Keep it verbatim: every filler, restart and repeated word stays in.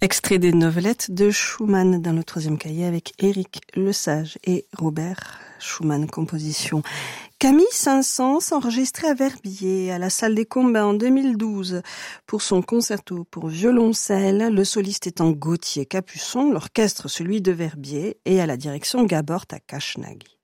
Extrait des novelettes de Schumann dans le troisième cahier avec Éric Lesage et Robert Schumann, composition. Camille Saint-Saëns, enregistré à Verbier, à la Salle des Combats en deux mille douze, pour son concerto pour violoncelle, le soliste étant Gauthier Capuçon, l'orchestre celui de Verbier, et à la direction Gabor Takács-Nagy.